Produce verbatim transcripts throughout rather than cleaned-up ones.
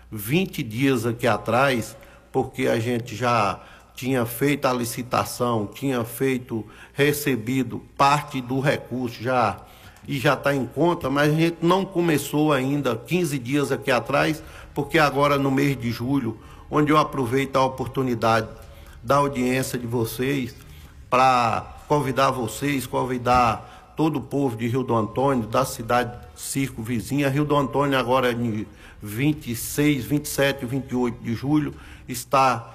vinte dias aqui atrás, porque a gente já tinha feito a licitação, tinha feito, recebido parte do recurso já e já está em conta, mas a gente não começou ainda quinze dias aqui atrás, porque agora no mês de julho, onde eu aproveito a oportunidade da audiência de vocês para convidar vocês, convidar todo o povo de Rio do Antônio, da cidade circo vizinha. Rio do Antônio agora em vinte e seis, vinte e sete e vinte e oito de julho está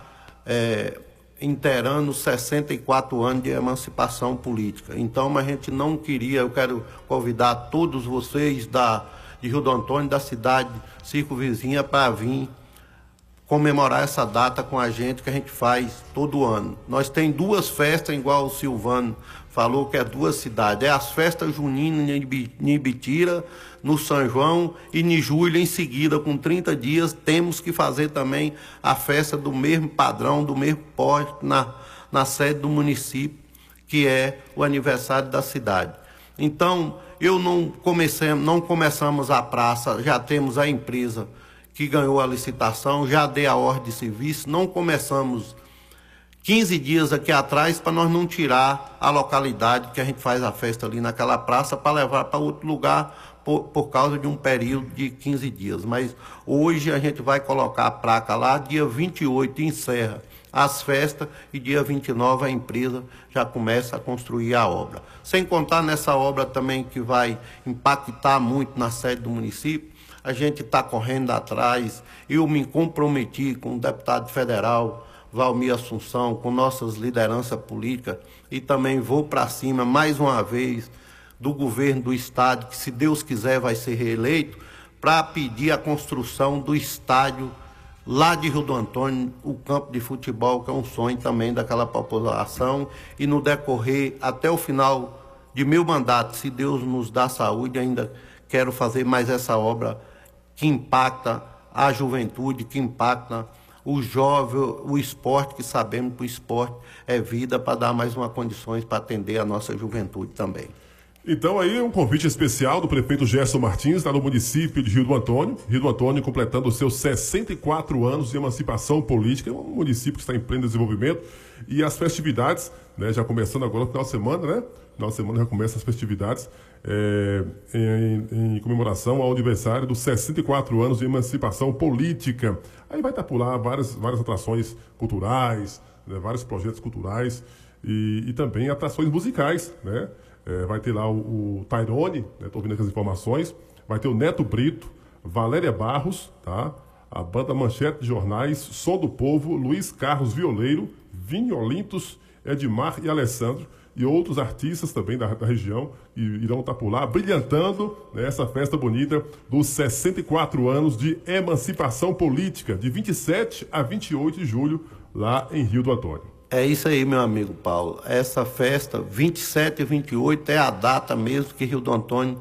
é, inteirando sessenta e quatro anos de emancipação política. Então a gente não queria, eu quero convidar todos vocês da, de Rio do Antônio, da cidade circo vizinha, para vir comemorar essa data com a gente, que a gente faz todo ano. Nós tem duas festas, igual o Silvano falou, que é duas cidades. É as festas juninas em Ibitira, no São João, e em julho, em seguida, com trinta dias, temos que fazer também a festa do mesmo padrão, do mesmo porte, na, na sede do município, que é o aniversário da cidade. Então, eu não comecei, não começamos a praça, já temos a empresa que ganhou a licitação, já dei a ordem de serviço, não começamos quinze dias aqui atrás para nós não tirar a localidade que a gente faz a festa ali naquela praça para levar para outro lugar por, por causa de um período de quinze dias. Mas hoje a gente vai colocar a placa lá, dia vinte e oito encerra as festas e dia vinte e nove a empresa já começa a construir a obra. Sem contar nessa obra também que vai impactar muito na sede do município, a gente está correndo atrás. Eu me comprometi com o deputado federal Valmir Assunção, com nossas lideranças políticas, e também vou para cima mais uma vez do governo do estado, que se Deus quiser vai ser reeleito, para pedir a construção do estádio lá de Rio do Antônio, o campo de futebol, que é um sonho também daquela população, e no decorrer até o final de meu mandato, se Deus nos dá saúde, ainda quero fazer mais essa obra que impacta a juventude, que impacta o jovem, o esporte, que sabemos que o esporte é vida, para dar mais uma condições para atender a nossa juventude também. Então aí um convite especial do prefeito Gerson Martins, lá no município de Rio do Antônio. Rio do Antônio completando os seus sessenta e quatro anos de emancipação política, é um município que está em pleno desenvolvimento. E as festividades, né, já começando agora no final de semana, né? Final de semana já começam as festividades é, em, em comemoração ao aniversário dos sessenta e quatro anos de emancipação política. Aí vai estar por lá várias, várias atrações culturais, né, vários projetos culturais e, e também atrações musicais, né? É, vai ter lá o, o Tairone, né, tô ouvindo aqui as informações, vai ter o Neto Brito, Valéria Barros, tá? A banda Manchete de Jornais, Som do Povo, Luiz Carlos Violeiro, Vinholintos, Edmar e Alessandro, e outros artistas também da, da região e irão estar por lá, brilhantando nessa festa bonita dos sessenta e quatro anos de emancipação política, de vinte e sete a vinte e oito de julho, lá em Rio do Antônio. É isso aí, meu amigo Paulo. Essa festa, vinte e sete e vinte e oito, é a data mesmo que Rio do Antônio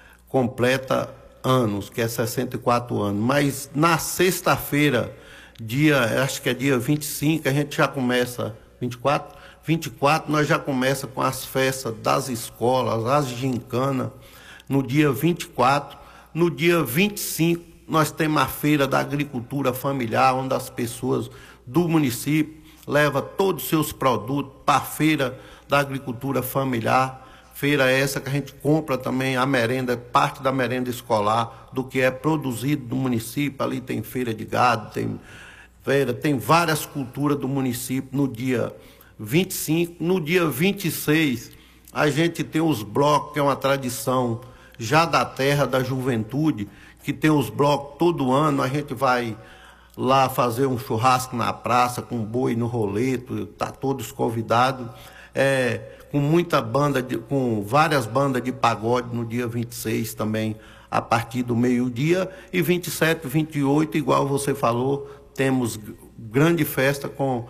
completa anos, que é sessenta e quatro anos. Mas na sexta-feira, dia, acho que é dia vinte e cinco, a gente já começa, vinte e quatro? vinte e quatro, nós já começa com as festas das escolas, as gincanas, no dia vinte e quatro. No dia vinte e cinco, nós temos a Feira da Agricultura Familiar, onde as pessoas do município leva todos os seus produtos para a Feira da Agricultura Familiar. Feira essa que a gente compra também a merenda, parte da merenda escolar, do que é produzido no município. Ali tem feira de gado, tem feira, tem várias culturas do município no dia vinte e cinco. No dia vinte e seis, a gente tem os blocos, que é uma tradição já da terra da juventude, que tem os blocos todo ano. A gente vai lá fazer um churrasco na praça, com boi no roleto, tá todos convidados, é, com muita banda, de, com várias bandas de pagode no dia vinte e seis também, a partir do meio-dia, e vinte e sete, vinte e oito, igual você falou, temos grande festa com,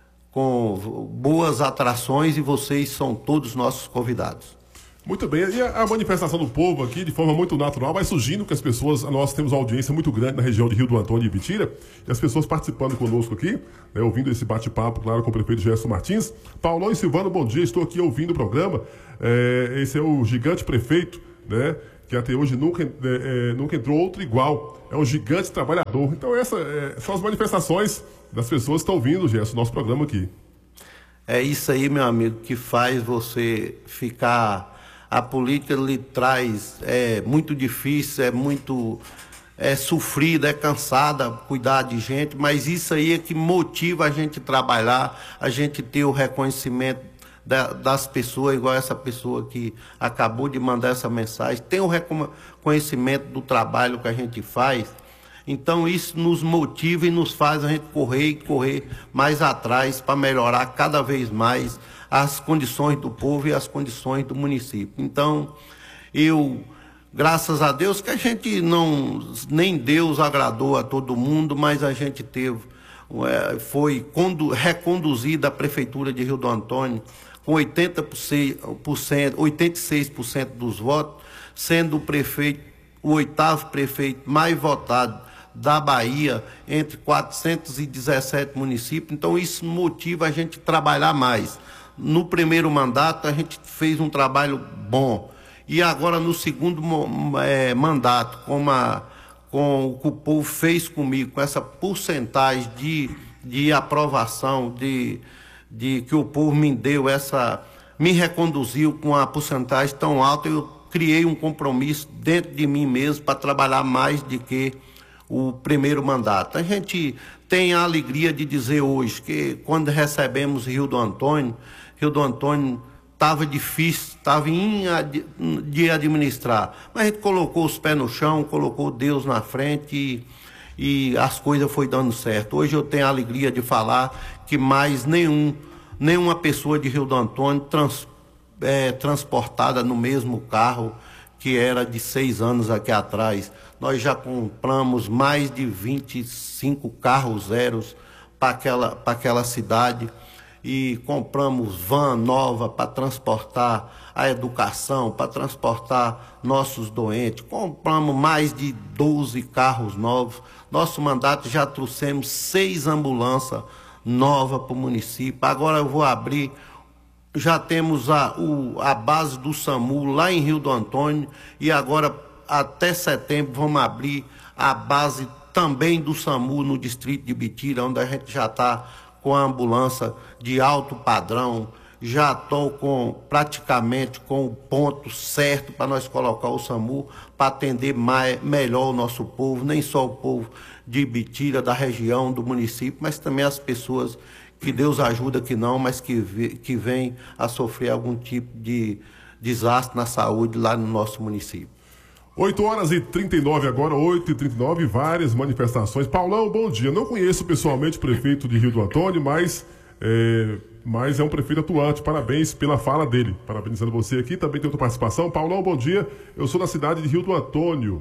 com boas atrações, e vocês são todos nossos convidados. Muito bem, e a manifestação do povo aqui, de forma muito natural, vai surgindo, que as pessoas, nós temos uma audiência muito grande na região de Rio do Antônio e Ibitira, e as pessoas participando conosco aqui, né, ouvindo esse bate-papo, claro, com o prefeito Gerson Martins. Paulão e Silvano, bom dia, estou aqui ouvindo o programa. É, esse é o gigante prefeito, né, que até hoje nunca, é, é, nunca entrou outro igual. É um gigante trabalhador. Então essas é, são as manifestações das pessoas que estão ouvindo, Gerson, nosso programa aqui. É isso aí, meu amigo, que faz você ficar... A política lhe traz, é muito difícil, é muito é, sofrida, é cansada cuidar de gente, mas isso aí é que motiva a gente trabalhar, a gente ter o reconhecimento da, das pessoas, igual essa pessoa que acabou de mandar essa mensagem, tem o reconhecimento do trabalho que a gente faz. Então isso nos motiva e nos faz a gente correr e correr mais atrás para melhorar cada vez mais as condições do povo e as condições do município. Então, eu, graças a Deus, que a gente não, nem Deus agradou a todo mundo, mas a gente teve, é, foi condu, reconduzida a Prefeitura de Rio do Antônio com oitenta por cento, oitenta e seis por cento dos votos, sendo o prefeito, o oitavo prefeito mais votado da Bahia, entre quatrocentos e dezessete municípios. Então, isso motiva a gente a trabalhar mais. No primeiro mandato, a gente fez um trabalho bom. E agora, no segundo é, mandato, com, a, com o que o povo fez comigo, com essa porcentagem de, de aprovação, de, de que o povo me deu, essa, me reconduziu com uma porcentagem tão alta, eu criei um compromisso dentro de mim mesmo para trabalhar mais do que o primeiro mandato. A gente tem a alegria de dizer hoje que quando recebemos Rio do Antônio, Rio do Antônio estava difícil, estava de administrar, mas a gente colocou os pés no chão, colocou Deus na frente e, e as coisas foram dando certo. Hoje eu tenho a alegria de falar que mais nenhum, nenhuma pessoa de Rio do Antônio trans, é, transportada no mesmo carro que era de seis anos aqui atrás. Nós já compramos mais de vinte e cinco carros zeros para aquela, para aquela cidade e compramos van nova para transportar a educação, para transportar nossos doentes. Compramos mais de doze carros novos. Nosso mandato já trouxemos seis ambulâncias novas para o município. Agora eu vou abrir... Já temos a, o, a base do SAMU lá em Rio do Antônio e agora, até setembro, vamos abrir a base também do SAMU no distrito de Bitira, onde a gente já está com a ambulância de alto padrão, já estou com, praticamente com o ponto certo para nós colocar o SAMU para atender mais, melhor o nosso povo, nem só o povo de Bitira, da região, do município, mas também as pessoas que Deus ajuda que não, mas que, que vem a sofrer algum tipo de desastre na saúde lá no nosso município. oito horas e trinta e nove agora, oito e trinta e nove, várias manifestações. Paulão, bom dia. Não conheço pessoalmente o prefeito de Rio do Antônio, mas é, mas é um prefeito atuante. Parabéns pela fala dele. Parabenizando você aqui. Também tem outra participação. Paulão, bom dia. Eu sou da cidade de Rio do Antônio.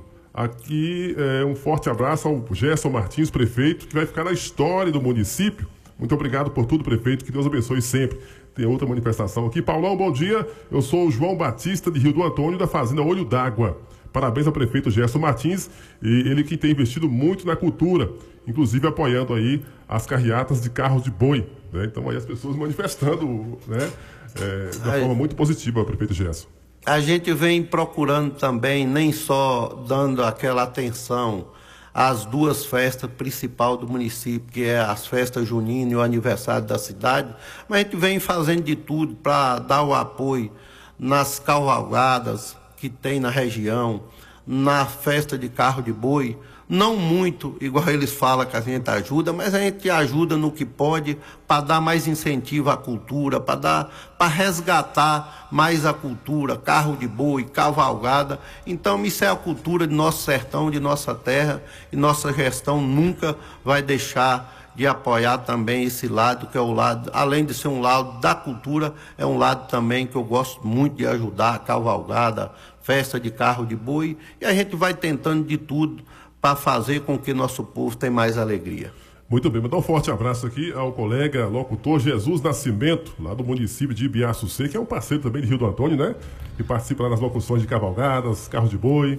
Aqui é, um forte abraço ao Gerson Martins, prefeito, que vai ficar na história do município. Muito obrigado por tudo, prefeito. Que Deus abençoe sempre. Tem outra manifestação aqui. Paulão, bom dia. Eu sou o João Batista, de Rio do Antônio, da Fazenda Olho d'Água. Parabéns ao prefeito Gerson Martins, e ele que tem investido muito na cultura, inclusive apoiando aí as carreatas de carros de boi. Né? Então aí as pessoas manifestando, né, é, de uma forma muito positiva ao prefeito Gerson. A gente vem procurando também, nem só dando aquela atenção às duas festas principais do município, que é as festas juninas e o aniversário da cidade, mas a gente vem fazendo de tudo para dar o apoio nas cavalgadas que tem na região, na festa de carro de boi, não muito, igual eles falam que a gente ajuda, mas a gente ajuda no que pode para dar mais incentivo à cultura, para dar, para resgatar mais a cultura, carro de boi, cavalgada. Então isso é a cultura de nosso sertão, de nossa terra, e nossa gestão nunca vai deixar de apoiar também esse lado, que é o lado, além de ser um lado da cultura, é um lado também que eu gosto muito de ajudar, a cavalgada, festa de carro de boi, e a gente vai tentando de tudo para fazer com que nosso povo tenha mais alegria. Muito bem, mandar um forte abraço aqui ao colega locutor Jesus Nascimento, lá do município de Ibiaçucê, que é um parceiro também de Rio do Antônio, né? Que participa lá nas locuções de cavalgadas, carros de boi.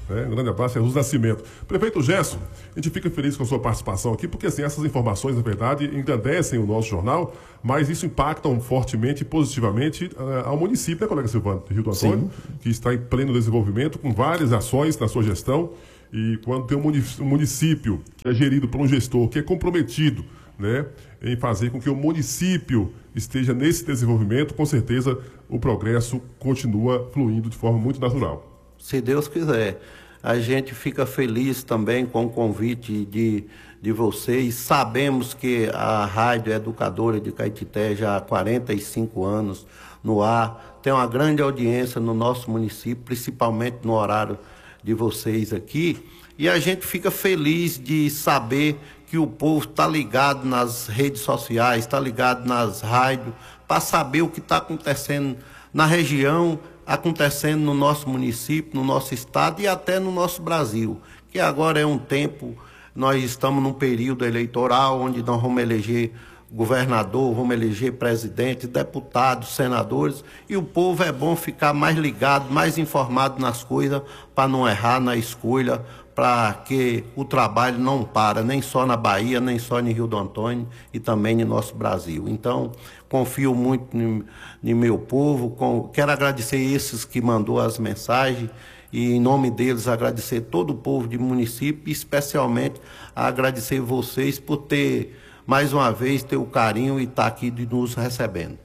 Né? Um grande abraço, Jesus Nascimento. Prefeito Gerson, a gente fica feliz com a sua participação aqui, porque assim, essas informações, na verdade, engrandecem o nosso jornal, mas isso impactam fortemente e positivamente uh, ao município, né, colega Silvano, Rio do Antônio, Sim. que está em pleno desenvolvimento, com várias ações na sua gestão. E quando tem um município que é gerido por um gestor que é comprometido, né, em fazer com que o município esteja nesse desenvolvimento, com certeza o progresso continua fluindo de forma muito natural. Se Deus quiser. A gente fica feliz também com o convite de, de vocês. Sabemos que a Rádio Educadora de Caetité já há quarenta e cinco anos no ar, tem uma grande audiência no nosso município, principalmente no horário de vocês aqui, e a gente fica feliz de saber que o povo está ligado nas redes sociais, está ligado nas rádios, para saber o que está acontecendo na região, acontecendo no nosso município, no nosso estado e até no nosso Brasil, que agora é um tempo, nós estamos num período eleitoral onde nós vamos eleger governador, vamos eleger presidente, deputados, senadores, e o povo é bom ficar mais ligado, mais informado nas coisas, para não errar na escolha, para que o trabalho não para, nem só na Bahia, nem só em Rio do Antônio e também no nosso Brasil. Então, confio muito no meu povo, com, quero agradecer esses que mandou as mensagens, e em nome deles agradecer todo o povo de município, e especialmente agradecer vocês por ter mais uma vez, ter o carinho e estar aqui de nos recebendo.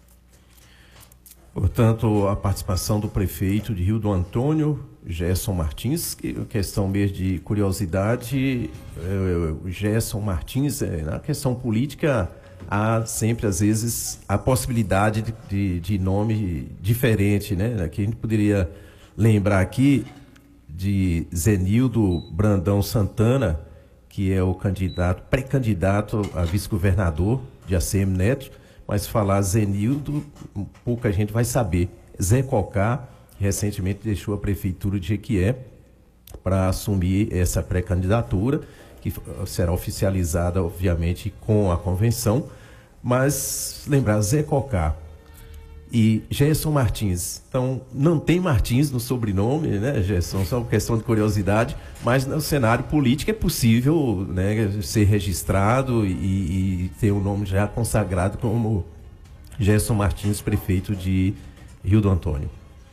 Portanto, a participação do prefeito de Rio do Antônio, Gerson Martins, que questão mesmo de curiosidade, o Gerson Martins, na questão política, há sempre, às vezes, a possibilidade de, de, de nome diferente, né? Aqui a gente poderia lembrar aqui de Zenildo Brandão Santana, que é o candidato, pré-candidato a vice-governador de A C M Neto, mas falar Zenildo, pouca gente vai saber. Zé Cocá, recentemente deixou a prefeitura de Jequié para assumir essa pré-candidatura, que será oficializada, obviamente, com a convenção, mas lembrar, Zé Cocá e Gerson Martins. Então, não tem Martins no sobrenome, né, Gerson? Só uma questão de curiosidade, mas no cenário político é possível, né, ser registrado e, e ter o nome já consagrado como Gerson Martins, prefeito de Rio do Antônio.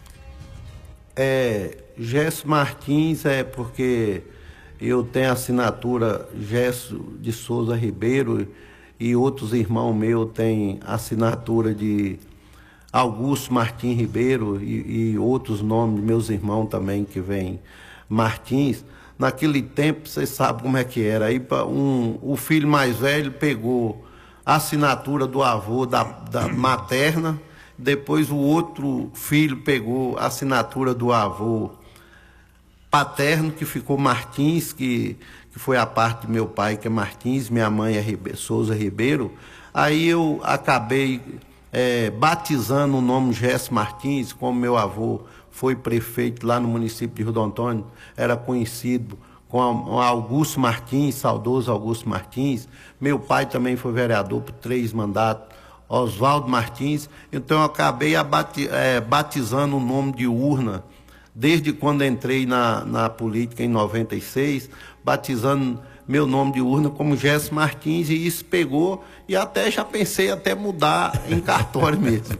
É, Gerson Martins é porque eu tenho a assinatura Gerson de Souza Ribeiro e outros irmãos meus têm assinatura de Augusto Martins Ribeiro e, e outros nomes, meus irmãos também que vêm Martins. Naquele tempo, vocês sabem como é que era. Aí um, o filho mais velho pegou a assinatura do avô da, da materna, depois o outro filho pegou a assinatura do avô paterno, que ficou Martins, que, que foi a parte de meu pai, que é Martins, minha mãe é Ribe, Souza Ribeiro. Aí eu acabei É, batizando o nome Gerson Martins, como meu avô foi prefeito lá no município de Rio do Antônio, era conhecido com Augusto Martins, saudoso Augusto Martins. Meu pai também foi vereador por três mandatos, Oswaldo Martins. Então eu acabei abati, é, batizando o nome de urna, desde quando entrei na, na política em noventa e seis, batizando meu nome de urna como Gerson Martins, e isso pegou, e até já pensei até mudar em cartório mesmo.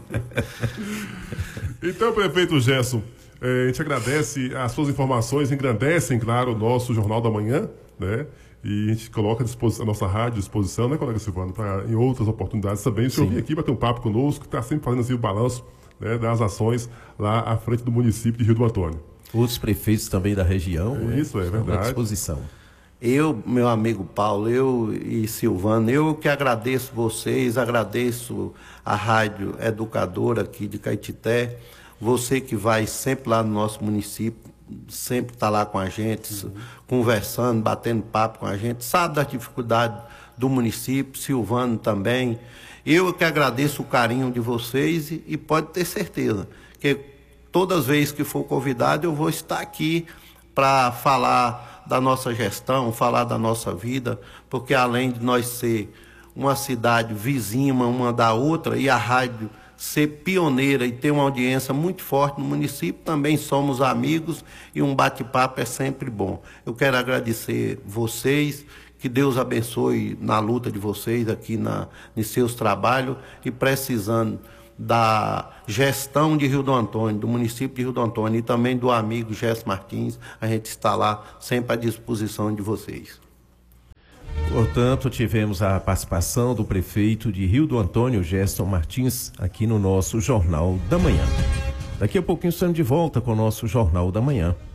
Então, prefeito Gerson, eh, a gente agradece as suas informações, engrandecem, claro, o nosso Jornal da Manhã, né? E a gente coloca a nossa rádio à disposição, né, colega Silvano, para em outras oportunidades também. O senhor vir aqui bater um papo conosco, que está sempre fazendo assim, o balanço, né, das ações lá à frente do município de Rio do Antônio. Outros prefeitos também da região. É, isso, é verdade. À disposição. Eu, meu amigo Paulo, eu e Silvano, eu que agradeço vocês, agradeço a Rádio Educadora aqui de Caetité, você que vai sempre lá no nosso município, sempre está lá com a gente, uhum. conversando, batendo papo com a gente, sabe das dificuldades do município, Silvano também. Eu que agradeço o carinho de vocês e, e pode ter certeza que todas as vezes que for convidado eu vou estar aqui para falar da nossa gestão, falar da nossa vida, porque além de nós ser uma cidade vizinha uma da outra, e a rádio ser pioneira e ter uma audiência muito forte no município. Também somos amigos e um bate-papo é sempre bom. Eu quero agradecer vocês, que Deus abençoe na luta de vocês aqui na, em seus trabalhos, e precisando da gestão de Rio do Antônio, do município de Rio do Antônio, e também do amigo Gerson Martins, a gente está lá sempre à disposição de vocês. Portanto, tivemos a participação do prefeito de Rio do Antônio, Gerson Martins, aqui no nosso Jornal da Manhã. Daqui a pouquinho estamos de volta com o nosso Jornal da Manhã.